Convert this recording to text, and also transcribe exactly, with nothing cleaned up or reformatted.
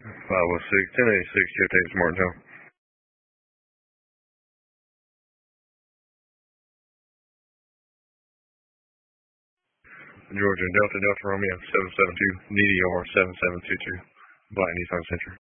five oh six, ten eighty-six, shift eight, Martintown. Georgia, Delta, Delta Romeo, seven seven two, D D R seven seven two two, Black Nissan Sentra.